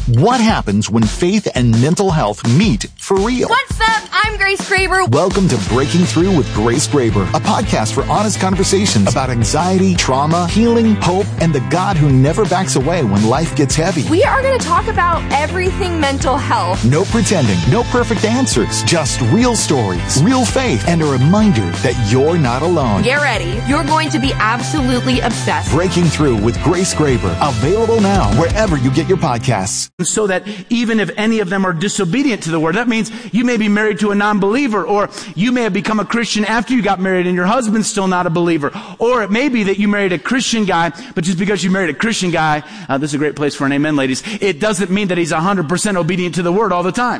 What happens when faith and mental health meet for real? What's up? I'm Grace Graber. Welcome to Breaking Through with Grace Graber, a podcast for honest conversations about anxiety, trauma, healing, hope, and the God who never backs away when life gets heavy. We are going to talk about everything mental health. No pretending, no perfect answers, just real stories, real faith, and a reminder that you're not alone. Get ready. You're going to be absolutely obsessed. Breaking Through with Grace Graber, available now wherever you get your podcasts. So that even if any of them are disobedient to the word, that means you may be married to a non-believer, or you may have become a Christian after you got married and your husband's still not a believer. Or it may be that you married a Christian guy, but just because you married a Christian guy, this is a great place for an amen, ladies, it doesn't mean that he's 100% obedient to the word all the time.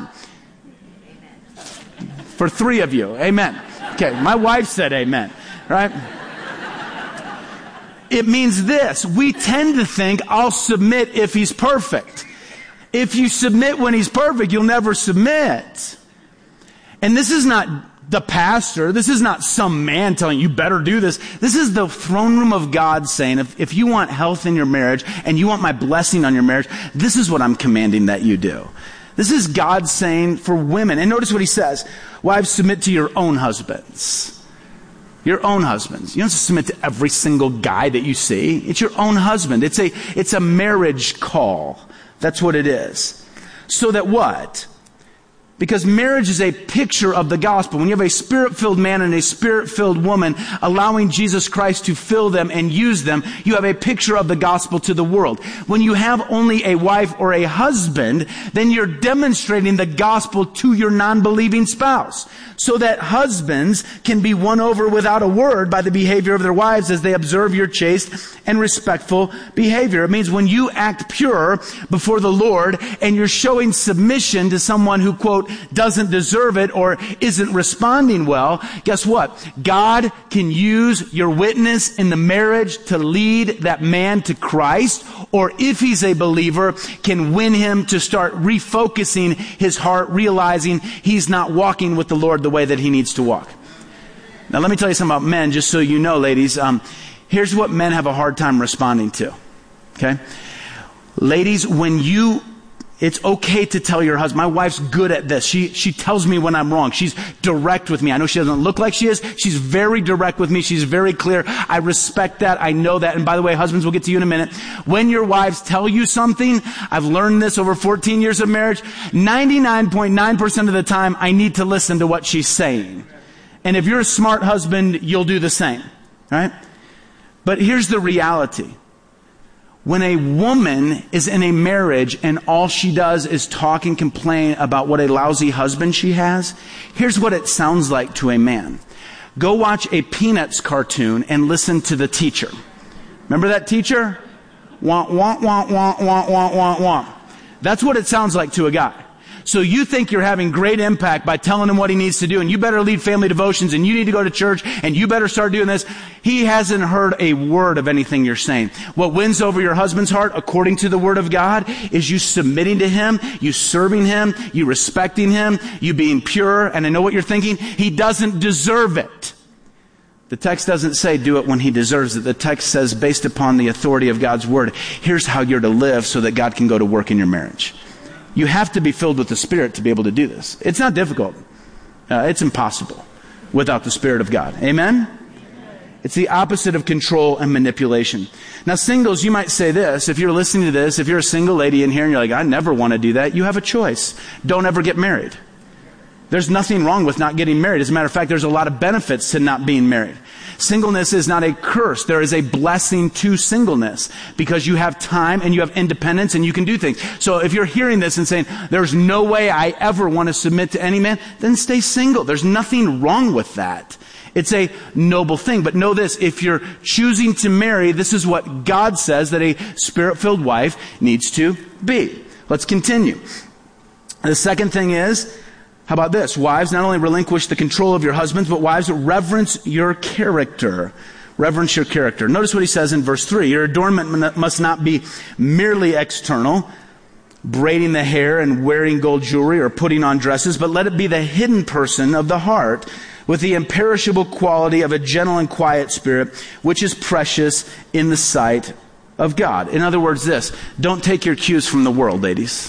For 3 of you, amen. Okay, my wife said amen, right? It means this: we tend to think, I'll submit if he's perfect. If you submit when he's perfect, you'll never submit. And this is not the pastor. This is not some man telling you better do this. This is the throne room of God saying, if you want health in your marriage and you want my blessing on your marriage, this is what I'm commanding that you do. This is God saying for women. And notice what he says: wives, submit to your own husbands. Your own husbands. You don't submit to every single guy that you see. It's your own husband. It's a marriage call. That's what it is. So that what? Because marriage is a picture of the gospel. When you have a spirit-filled man and a spirit-filled woman allowing Jesus Christ to fill them and use them, you have a picture of the gospel to the world. When you have only a wife or a husband, then you're demonstrating the gospel to your non-believing spouse. So that husbands can be won over without a word by the behavior of their wives as they observe your chaste and respectful behavior. It means when you act pure before the Lord and you're showing submission to someone who, quote, doesn't deserve it or isn't responding well, guess what? God can use your witness in the marriage to lead that man to Christ, or if he's a believer, can win him to start refocusing his heart, realizing he's not walking with the Lord the way that he needs to walk. Now let me tell you something about men, just so you know, ladies. Here's what men have a hard time responding to. Okay? Ladies, it's okay to tell your husband. My wife's good at this. She tells me when I'm wrong. She's direct with me. I know she doesn't look like she is. She's very direct with me. She's very clear. I respect that. I know that. And by the way, husbands, we'll get to you in a minute. When your wives tell you something, I've learned this over 14 years of marriage, 99.9% of the time, I need to listen to what she's saying. And if you're a smart husband, you'll do the same. Right? But here's the reality. When a woman is in a marriage and all she does is talk and complain about what a lousy husband she has, here's what it sounds like to a man. Go watch a Peanuts cartoon and listen to the teacher. Remember that teacher? Wah, wah, wah, wah, wah, wah, wah, wah. That's what it sounds like to a guy. So you think you're having great impact by telling him what he needs to do, and you better lead family devotions, and you need to go to church, and you better start doing this. He hasn't heard a word of anything you're saying. What wins over your husband's heart, according to the word of God, is you submitting to him, you serving him, you respecting him, you being pure. And I know what you're thinking. He doesn't deserve it. The text doesn't say do it when he deserves it. The text says, based upon the authority of God's word, here's how you're to live so that God can go to work in your marriage. You have to be filled with the Spirit to be able to do this. It's not difficult. It's impossible without the Spirit of God. Amen? It's the opposite of control and manipulation. Now, singles, you might say this. If you're listening to this, if you're a single lady in here and you're like, I never want to do that, you have a choice. Don't ever get married. There's nothing wrong with not getting married. As a matter of fact, there's a lot of benefits to not being married. Singleness is not a curse. There is a blessing to singleness because you have time and you have independence and you can do things. So if you're hearing this and saying, there's no way I ever want to submit to any man, then stay single. There's nothing wrong with that. It's a noble thing. But know this, if you're choosing to marry, this is what God says that a spirit-filled wife needs to be. Let's continue. The second thing is, how about this? Wives, not only relinquish the control of your husbands, but wives, reverence your character. Reverence your character. Notice what he says in verse 3. Your adornment must not be merely external, braiding the hair and wearing gold jewelry or putting on dresses, but let it be the hidden person of the heart with the imperishable quality of a gentle and quiet spirit, which is precious in the sight of God. In other words, this: don't take your cues from the world, ladies.